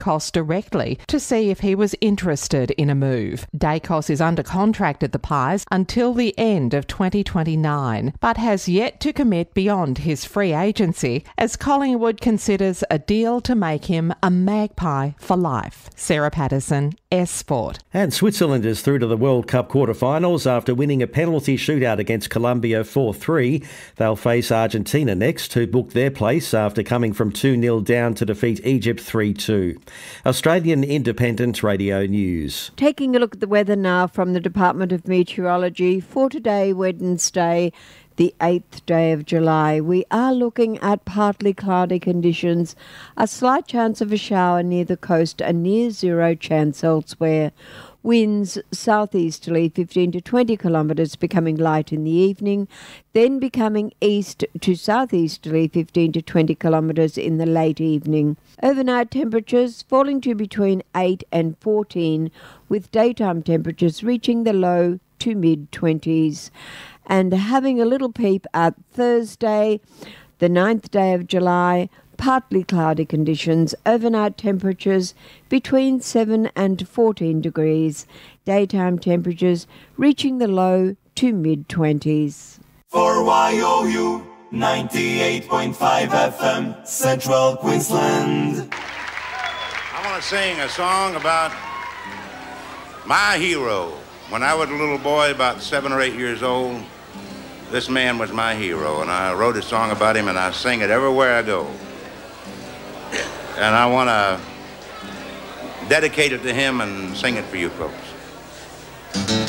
Daicos directly to see if he was interested in a move. Daicos is under contract at the Pies until the end of 2029, but has yet to commit beyond his free agency as Collingwood considers a deal to make him a Magpie for life. Sarah Patterson, S-Sport. And Switzerland is through to the World Cup quarter-finals after winning a penalty shootout against Colombia 4-3. They'll face Argentina next, who booked their place after coming from 2-0 down to defeat Egypt 3-2. Australian Independent Radio News. Taking a look at the weather now from the Department of Meteorology for today, Wednesday, the 8th day of July. We are looking at partly cloudy conditions, a slight chance of a shower near the coast, a near zero chance elsewhere. Winds southeasterly 15 to 20 kilometres, becoming light in the evening, then becoming east to southeasterly 15 to 20 kilometres in the late evening. Overnight temperatures falling to between 8 and 14, with daytime temperatures reaching the low to mid-20s. And having a little peep at Thursday, the 9th day of July, partly cloudy conditions, overnight temperatures between 7 and 14 degrees, daytime temperatures reaching the low to mid-20s. For YOU 98.5 FM, Central Queensland. I want to sing a song about my hero. When I was a little boy, about 7 or 8 years old, this man was my hero, and I wrote a song about him, and I sing it everywhere I go. And I want to dedicate it to him and sing it for you folks.